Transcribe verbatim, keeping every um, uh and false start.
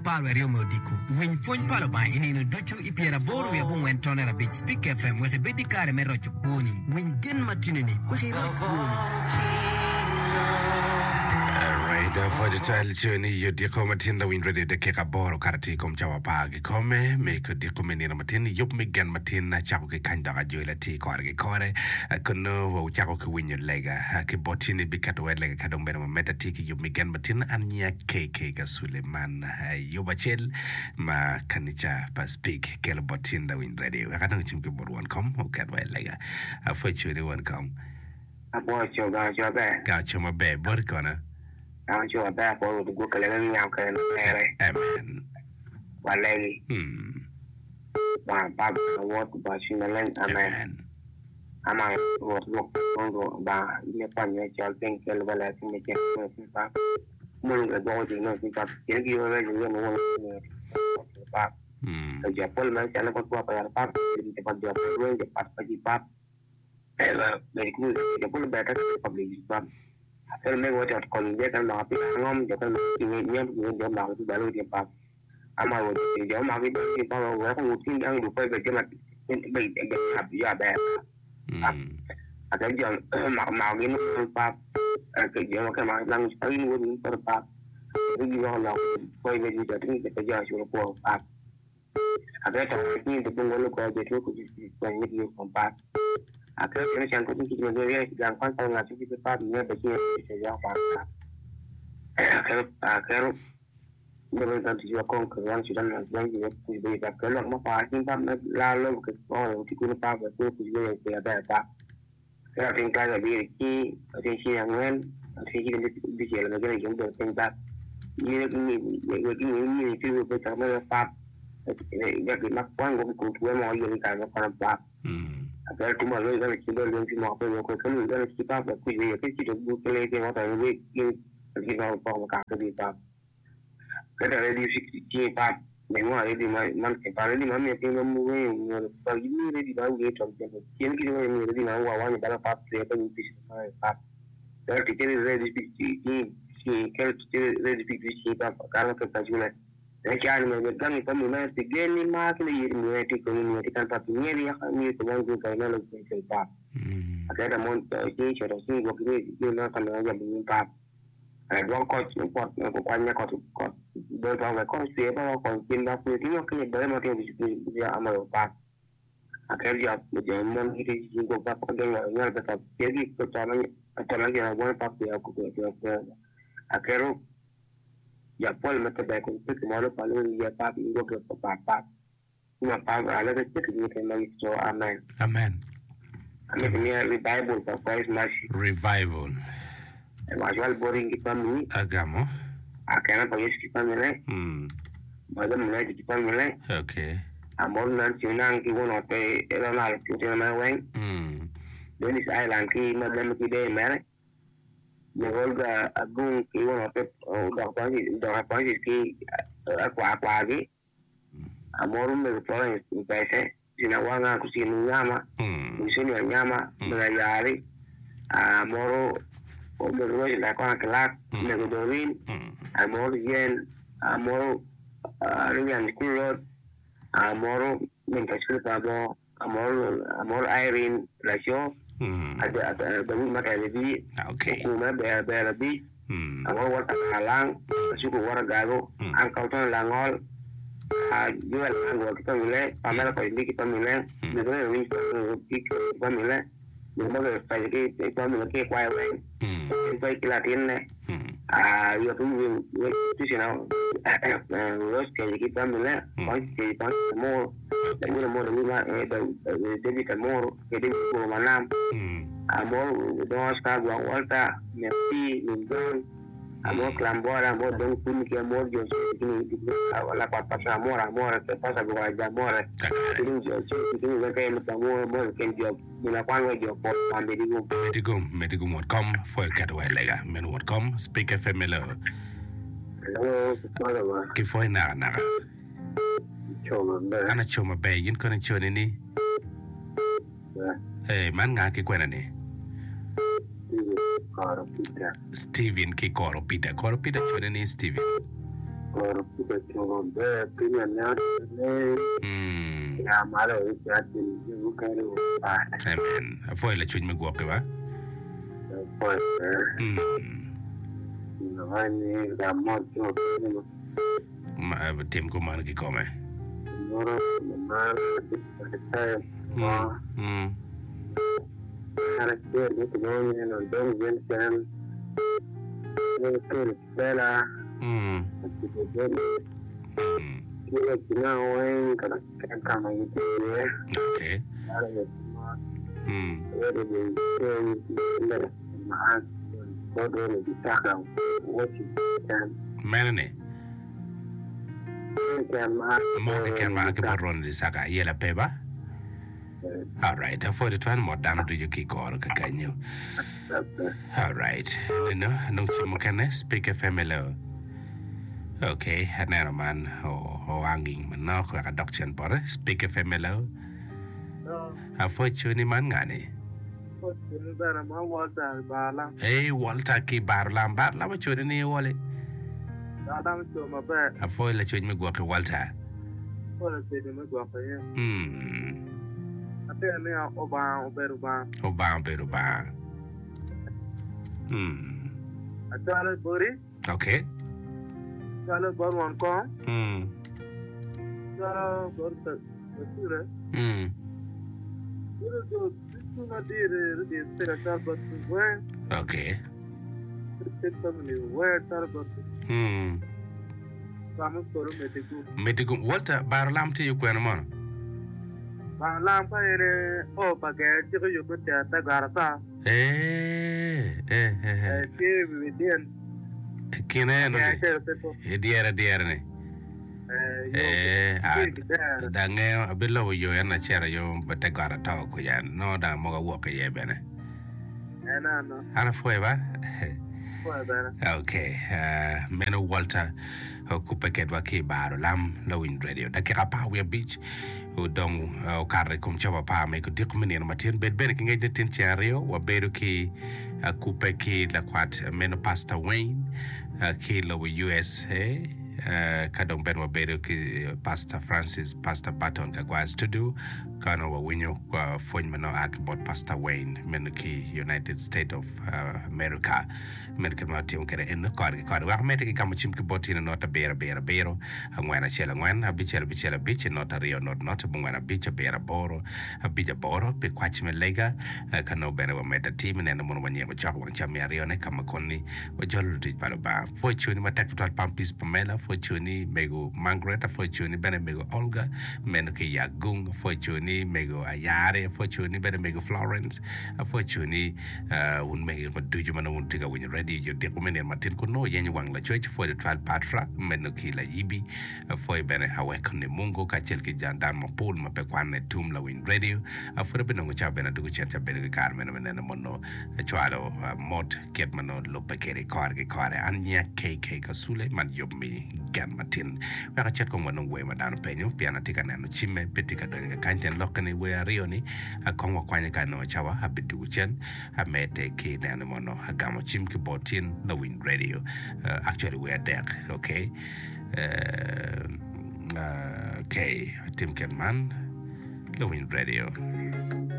palo rio modiku. Win fon palo ba ini no duchu ipiera boru ya bon wen tonera bit speak F M we bedi kare mero chukuni. Win gen matinini we ro for the child journey you di komatin da win ready de keka boro karati kom chawa pa gi kome me ko di komeni na matin yup me gan matin na chako ke kanda ga joila ti ko ge kore kono wo chako ke win lega ke botini bikat we lega kadom bena meta ti ki yup me gan matin anya ke ke ga Suleiman yuba chel ma kanicha pa speak ke botin da win ready ga kan chim ke bor one kom o kat we lega a fo chwe one kom abo cho ga cho ba ga choma be bor kona Ang chua ba po du go kala ng yam ka na amen walay hmm ba ba what ba sinalan amen ama what go go ba ile pa ni cha ten kel bala tin ni cha pa mo ga go ji no tin pa ke gi wa ga ni mo ni pa hmm ja pol ma cha na pa pa pa pa ni pa ja ro ni pa pa ji pa ela me ku ja pol ba ta pa ni pa Pero me voy a con de kan na pi ngom jo kan ni ni ni jo ma ku ba lo ti pa ama wo ti jo ma ki ti pa wo ko ti dang du pe ke ma be be ya ba a ke jo ma ma ni no pa ke jo ka ma lang pa ni wo ni pa pa ni jo na ko ni jo ti ke jo su ko pa a ke to ni de ko lo ko je to ku ji ko ni ki ko pa Akhirnya kena cangkut ni kita dia jangkauan tahun lalu kita pak dia bagi saya apa akhir akhir beberapa tujuh kong kerjaan sudah nanti juga kuis tak kalau mau pakai pak lalu ke orang di kuno pak itu kuis yang saya ada pak saya tinggal di sini di sini yang lain di sini di sini lagi yang bertingkat ini ini ini ini itu pertama pak jadi makan gue kuis mau jadi kalau kalau pak Agar cuma lo kan kita lo cuma apa yang kau kan kan kita apa kuis ya kita buat lagi yang apa yang yang kita apa apa kita kita ready sih pak memang ready man kita ready man yang kita mau yang pagi ni ready baru dia contoh yang kita yang ready mau awal ni kalau pak saya pun bisa pak kalau kita ready sih sih kalau kita ready sih pak kalau kita jual Rekan mereka kan mana tiga lima kali ini ti kau ti kan tapi ni dia ni tu orang tu kan lalu cerita. Akhirnya mon ini cerita sih gua kini dia nak kan aja minta. Ada dua coach import aku banyak coach coach. Dua tahun coach siapa coach pindah pun dia kini boleh mati dia amal pak. Akhirnya dia mon ini juga apa dia yang tetap jadi pertama pertama dia boleh pak dia aku dia akhirnya ya pol mata ba ko ke mo lo palo ya pa ngo ke pa pa na pa ala de ke ni ke mai so amen amen amen ni revival pa Christ mercy revival e ma jwal boring ki pami agamo akana pa yes ki pami le hmm madam na ki pami le okay amor nan ti nan ki wono te era na ki te na wen hmm Denis Island ki madam ki de mere Olga agung ki wono pe udah pagi udah pagi ki aku apa lagi amorum de Florence pese sinawanga ku sinu nyama sinu nyama belayari amoro o me lo la kwa kelak me dorin amoro yen amoro rian kulot amoro men kasul pabo amoro amoro Irene Lasio ada ada banyak makan lebih kuma bayar bayar lebih awal warta halang suku warga gago angkau tu langol jual angkau kita milih pamer kau ini kita milih negara ini kita milih negara pagi kita milih ke kuai lain kita kilatin le ah yo tu yo tu sih na los kayak kita milih kau kita mau dan ini mau dulu lah jadi kamu jadi puluh enam amor dos kagua walta merci lindon amor klambora amor don kun ki amor yo ini la papa amor amor que pasa con el amor ini yo ini que el amor amor que yo la cuando yo por cuando digo medigo medigo mod com foi catway lega men mod com speak fm lo hello que foi na na choma be ana choma be yin kono choni ni eh man nga ke kwena ni Koro Peter Steven ke Koro Peter Koro Peter choni ni Steven por que yo de primera mm ya malo ya yo quiero amen foi la chuñ mi go ke ba pues mm no hay ni la moto ma tem ko man ki come no no está mm para que yo no no don bien sean no quiero espera mm mm quiero que no hay para que cama y okay para que mm era de que más todo lo que está what you can manene can más mo ke kan ma ke boron di saka yela peba all right for the one more damn do you ki ko ka kanyo all right no no chimo kan speak family okay hanero man o o anging man no ka doctor por speak family a for chuni man ngani eh walter ki barlam barlam chuni ni wole a for la chuni mi go ke walter hmm Oba, Oberuba. Oba, Oberuba. Hmm. I tell it, buddy. Okay. Tell it, but one call. Hmm. Tell it, but the Hmm. You do this not dear, it is better, but where? Okay. It's somebody where Tarbot. Hmm. Some sort of medical. Medical. Walter, Barlam to you, Quanamon. Lampa ere o pakai juga juga tiada garasa. Eh, eh, eh. Ke vidian. Kine no. Eh, diara diara ne. Eh, da nge abilo yo yana chera yo bate garata ko ya no da mo ga wo ke ye bene. Ana no. Ana foi ba? Foi bene. Okay, uh, Meno Walter Kupa Kedwa Ki Baro Lam Lowin Radio. Da kira pa we beach o dong o karre kum chaba pa me ko dikumini na matin bed bene kinga de tin chario wa beru ki Kupa ki la kwat Meno Pastor Wayne ki lo U S A uh, kadong ben wa beru ki Pastor Francis Pastor Baton ka kwa studio kano wa winyo kwa fony mano ak bot Pastor Wayne meno ki United States of uh, America men kan ma tiom kere en ko ar ko wa mete ki kam chim ki botina nota bera bera bero ngwana chela ngwana bichela bichela biche nota rio not not ngwana biche bera boro bija boro pe kwach me lega kano bene wa meta team ne no mo wanye ko chak wang cham ya rio ne kam konni wa jol di palo ba fortune ma tactical pampis pamela fortune mego Margaret fortune bene mego Olga men ki yagung fortune mego ayare fortune bene mego Florence fortune uh un mego ko duju mana un tiga when you ready you take women in Martin kuno yenye wang la church for the trial patra men ki la ibi for bene hawe kone mungo ka chel ki jandan ma pool ma pe kwane tum la win radio for bene ngo cha bene du chen cha bene ka men men mono chwalo mod ket mano lo pe kere kar ke kare anya kk ka sule man yob mi gan Martin wa ka chet ko mono we ma dan pe nyu piana tika nano chime petika do nga kanten lokani we ario ni akongwa kwanye ka no chawa abidu chen amete ki nano mono agamo chim ki botin the Wind Radio uh, actually we are there okay uh, uh, okay Tim Kenman the Wind Radio